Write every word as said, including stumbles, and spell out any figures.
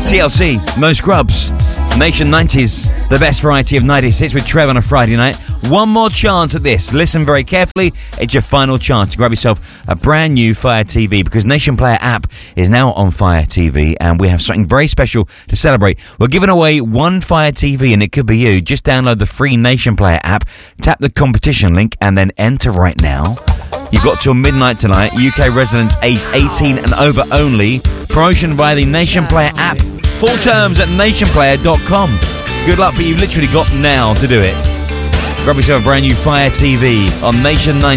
T L C, No Scrubs, Nation nineties, the best variety of nineties hits with Trev on a Friday night. One more chance at this. Listen very carefully. It's your final chance to grab yourself a brand new Fire T V, because Nation Player app is now on Fire T V, and we have something very special to celebrate. We're giving away one Fire T V, and it could be you. Just download the free Nation Player app, tap the competition link, and then enter right now. You've got till midnight tonight. U K residents aged eighteen and over only. Promotion via the Nation Player app. Full terms at nation player dot com. Good luck, but you've literally got now to do it. Grab yourself a brand new Fire T V on Nation nineteen.